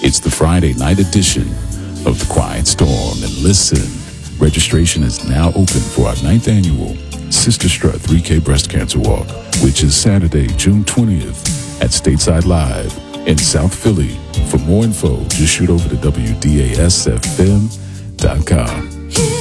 It's the Friday night edition of The Quiet Storm. And listen, registration is now open for our 9th annual Sister Strut 3K Breast Cancer Walk, which is Saturday, June 20th at Stateside Live in South Philly. For more info, just shoot over to WDASFM.com.